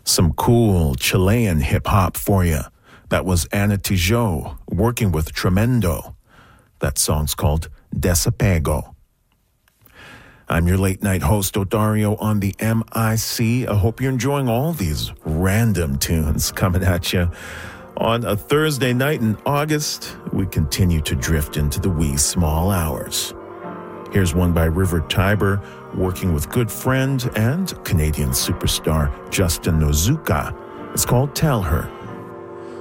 Some cool Chilean hip-hop for you. That was Ana Tijoux working with Tremendo. That song's called Desapego. I'm your late-night host, Odario, on the MIC. I hope you're enjoying all these random tunes coming at you. On a Thursday night in August, we continue to drift into the wee small hours. Here's one by River Tiber, working with good friend and Canadian superstar Justin Nozuka. It's called Tell Her.